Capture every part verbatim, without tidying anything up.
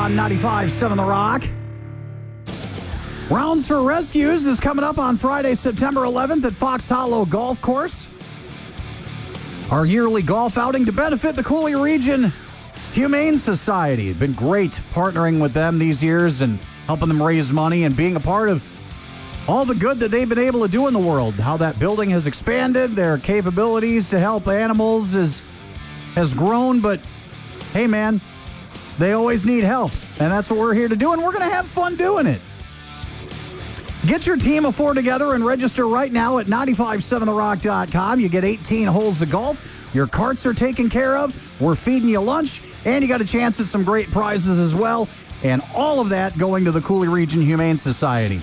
on ninety-five point seven The Rock. Rounds for Rescues is coming up on Friday, September eleventh at Fox Hollow Golf Course. Our yearly golf outing to benefit the Coulee Region Humane Society. It's been great partnering with them these years and helping them raise money and being a part of all the good that they've been able to do in the world. How that building has expanded, their capabilities to help animals is, has grown. But hey, man, they always need help. And that's what we're here to do. And we're going to have fun doing it. Get your team of four together and register right now at nine five seven the rock dot com. You get eighteen holes of golf. Your carts are taken care of. We're feeding you lunch. And you got a chance at some great prizes as well. And all of that going to the Coulee Region Humane Society.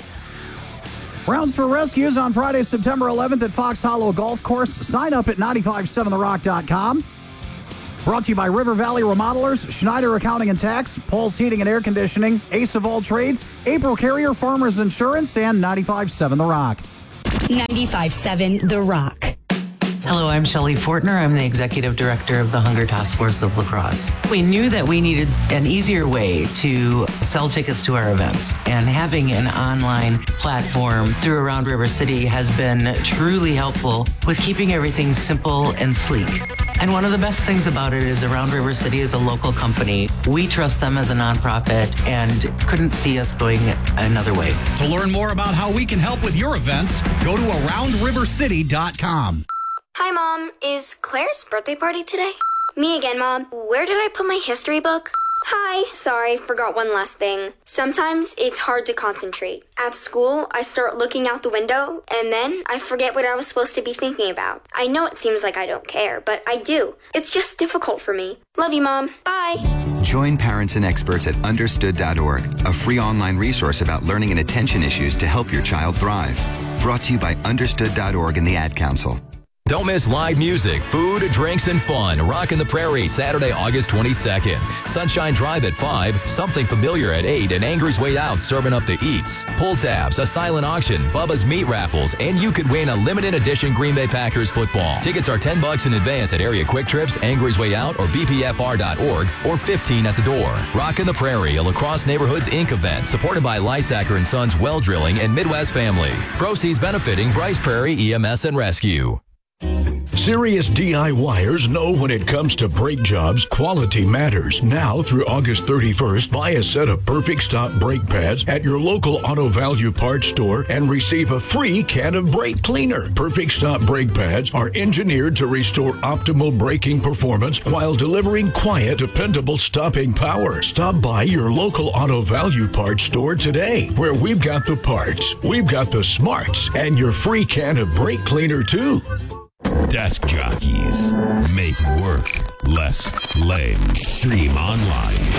Rounds for Rescues on Friday, September eleventh at Fox Hollow Golf Course. Sign up at nine five seven the rock dot com. Brought to you by River Valley Remodelers, Schneider Accounting and Tax, Pulse Heating and Air Conditioning, Ace of All Trades, April Carrier, Farmers Insurance, and ninety-five point seven The Rock. ninety-five point seven The Rock. Hello, I'm Shelley Fortner. I'm the Executive Director of the Hunger Task Force of La Crosse. We knew that we needed an easier way to sell tickets to our events, and having an online platform through Around River City has been truly helpful with keeping everything simple and sleek. And one of the best things about it is Around River City is a local company. We trust them as a nonprofit and couldn't see us going another way. To learn more about how we can help with your events, go to around river city dot com. Hi, Mom. Is Claire's birthday party today? Me again, Mom. Where did I put my history book? Hi. Sorry, forgot one last thing. Sometimes it's hard to concentrate. At school, I start looking out the window, and then I forget what I was supposed to be thinking about. I know it seems like I don't care, but I do. It's just difficult for me. Love you, Mom. Bye. Join parents and experts at understood dot org, a free online resource about learning and attention issues to help your child thrive. Brought to you by understood dot org and the Ad Council. Don't miss live music, food, drinks, and fun. Rockin' the Prairie, Saturday, August twenty-second. Sunshine Drive at five, Something Familiar at eight, and Angry's Way Out serving up the eats. Pull tabs, a silent auction, Bubba's Meat Raffles, and you could win a limited edition Green Bay Packers football. Tickets are ten bucks in advance at Area Quick Trips, Angry's Way Out, or B P F R dot org, or fifteen at the door. Rockin' the Prairie, a La Crosse Neighborhoods Incorporated event supported by Lysacker and Sons Well Drilling and Midwest Family. Proceeds benefiting Bryce Prairie E M S and Rescue. Serious DIYers know when it comes to brake jobs, quality matters. Now through August thirty-first, buy a set of Perfect Stop brake pads at your local Auto Value Parts store and receive a free can of brake cleaner. Perfect Stop brake pads are engineered to restore optimal braking performance while delivering quiet, dependable stopping power. Stop by your local Auto Value Parts store today, where we've got the parts, we've got the smarts, and your free can of brake cleaner too. Desk jockeys make work less lame. Stream online